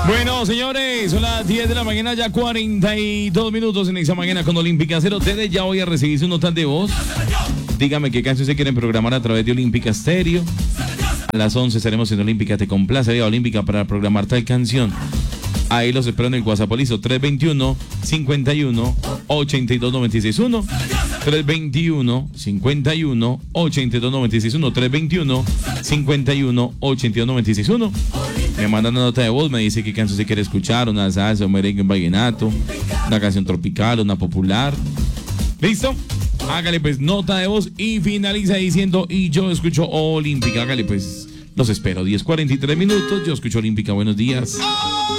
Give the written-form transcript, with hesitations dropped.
Bueno, señores, son las 10 de la mañana, ya 42 minutos en esa mañana con Olímpica 0. Ustedes ya voy a recibir su nota de voz. Dígame qué canción se quieren programar a través de Olímpica Stereo. A las 11 estaremos en Olímpica. Te complace, Vía Olímpica, para programar tal canción. Ahí los espero en el WhatsApp listo, 321-51-82-961. 321-51-82-961. 321-51-82-961. Me mandan una nota de voz, me dice qué canción se quiere escuchar, una salsa, un merengue, un vallenato, una canción tropical, una popular. ¿Listo? Hágale pues nota de voz y finaliza diciendo, y yo escucho Olímpica. Hágale pues, los espero, 10:43 minutos, yo escucho Olímpica, buenos días.